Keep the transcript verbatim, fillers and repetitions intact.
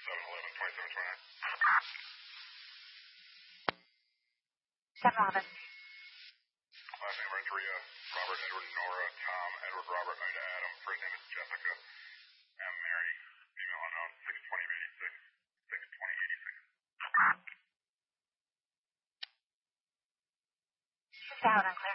seven eleven twenty-seven twenty-nine. seven eleven. Last name Renteria, Robert, Edward, Nora, Tom, Edward, Robert, Ida, Adam. First name is Jessica. M. Mary, female unknown, six twenty eighty-six. six twenty eighty-six. She's out on clear.